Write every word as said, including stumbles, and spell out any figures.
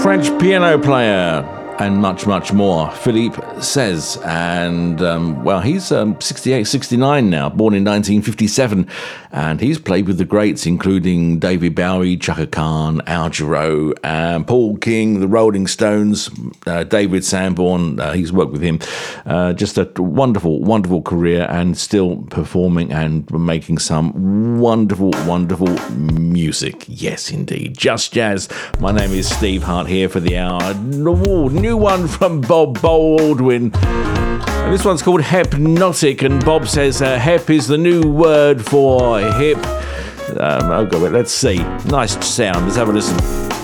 French piano player, and much, much more. Philippe Says, and um, well, he's um, sixty-eight, sixty-nine now, born in nineteen fifty-seven, and he's played with the greats, including David Bowie, Chaka Khan, Al Jarreau, um, Paul King, the Rolling Stones, uh, David Sanborn. Uh, he's worked with him. Uh, just a wonderful, wonderful career, and still performing and making some wonderful, wonderful music. Yes, indeed. Just Jazz. My name is Steve Hart here for the hour. Ooh, new one from Bob Baldwin. And this one's called Hypnotic, and Bob says uh, hep is the new word for hip. Um, oh, God, let's see. Nice sound. Let's have a listen.